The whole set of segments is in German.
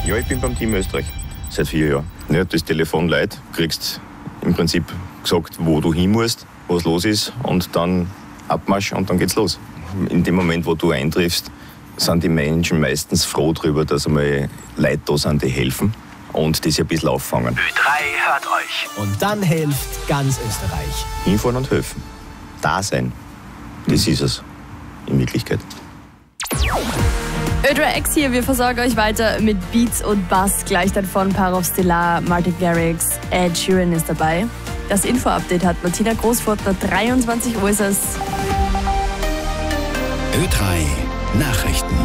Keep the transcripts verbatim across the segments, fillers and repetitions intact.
Ja, ich bin beim Team Österreich seit vier Jahren. Ja, das Telefon leiht, kriegst im Prinzip gesagt, wo du hin musst, was los ist und dann Abmarsch und dann geht's los. In dem Moment, wo du eintriffst, sind die Menschen meistens froh darüber, dass einmal Leute da sind, die helfen und das ein bisschen auffangen. Ö drei hört euch. Und dann hilft ganz Österreich. Hinfahren und helfen. Da sein. Das ist es in Wirklichkeit. Ö drei X hier, wir versorgen euch weiter mit Beats und Bass. Gleich dann von Parov Stellar, Martin Garrix, Ed Sheeran ist dabei. Das Info-Update hat Martina Großfurtner, dreiundzwanzig Uhr ist es. Ö drei Nachrichten.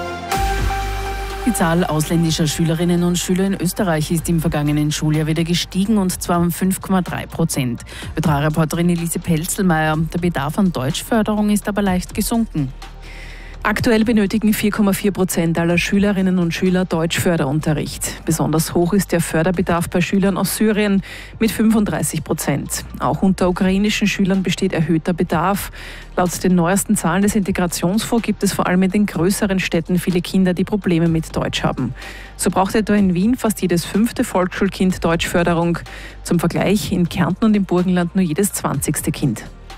Die Zahl ausländischer Schülerinnen und Schüler in Österreich ist im vergangenen Schuljahr wieder gestiegen, und zwar um fünf Komma drei Prozent. Ö drei Reporterin Elise Pelzelmeier, der Bedarf an Deutschförderung ist aber leicht gesunken. Aktuell benötigen vier Komma vier Prozent aller Schülerinnen und Schüler Deutschförderunterricht. Besonders hoch ist der Förderbedarf bei Schülern aus Syrien mit fünfunddreißig Prozent. Auch unter ukrainischen Schülern besteht erhöhter Bedarf. Laut den neuesten Zahlen des Integrationsfonds gibt es vor allem in den größeren Städten viele Kinder, die Probleme mit Deutsch haben. So braucht etwa in Wien fast jedes fünfte Volksschulkind Deutschförderung. Zum Vergleich, in Kärnten und im Burgenland nur jedes zwanzigste Kind.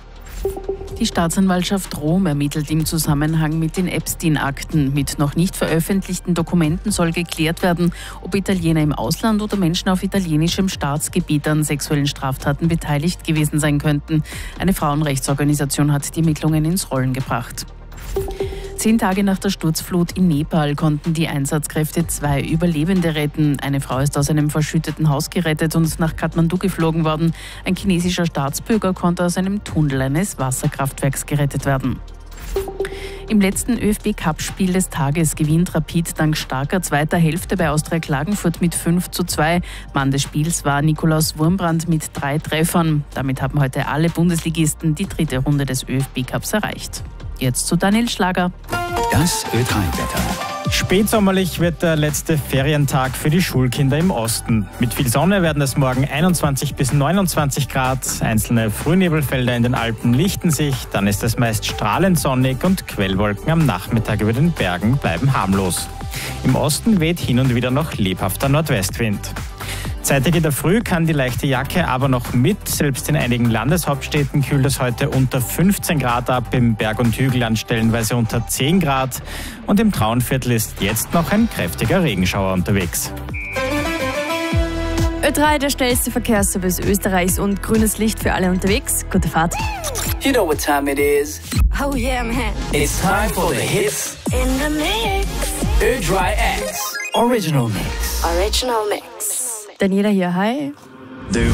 Die Staatsanwaltschaft Rom ermittelt im Zusammenhang mit den Epstein-Akten. Mit noch nicht veröffentlichten Dokumenten soll geklärt werden, ob Italiener im Ausland oder Menschen auf italienischem Staatsgebiet an sexuellen Straftaten beteiligt gewesen sein könnten. Eine Frauenrechtsorganisation hat die Ermittlungen ins Rollen gebracht. Zehn Tage nach der Sturzflut in Nepal konnten die Einsatzkräfte zwei Überlebende retten. Eine Frau ist aus einem verschütteten Haus gerettet und nach Kathmandu geflogen worden. Ein chinesischer Staatsbürger konnte aus einem Tunnel eines Wasserkraftwerks gerettet werden. Im letzten ÖFB-Cup-Spiel des Tages gewinnt Rapid dank starker zweiter Hälfte bei Austria Klagenfurt mit fünf zu zwei. Mann des Spiels war Nikolaus Wurmbrand mit drei Treffern. Damit haben heute alle Bundesligisten die dritte Runde des ÖFB-Cups erreicht. Jetzt zu Daniel Schlager. Das Ö drei Wetter. Spätsommerlich wird der letzte Ferientag für die Schulkinder im Osten. Mit viel Sonne werden es morgen einundzwanzig bis neunundzwanzig Grad. Einzelne Frühnebelfelder in den Alpen lichten sich. Dann ist es meist strahlend sonnig und Quellwolken am Nachmittag über den Bergen bleiben harmlos. Im Osten weht hin und wieder noch lebhafter Nordwestwind. Zeitig in der Früh kann die leichte Jacke aber noch mit. Selbst in einigen Landeshauptstädten kühlt es heute unter fünfzehn Grad ab, im Berg- und Hügelland stellenweise unter zehn Grad. Und im Traunviertel ist jetzt noch ein kräftiger Regenschauer unterwegs. Ö drei, der schnellste Verkehrsservice Österreichs und grünes Licht für alle unterwegs. Gute Fahrt. You know what time it is. Oh yeah, man. It's time for the hits In the mix. Ö drei X Original Mix. Original mix. Daniela hier, hi. Du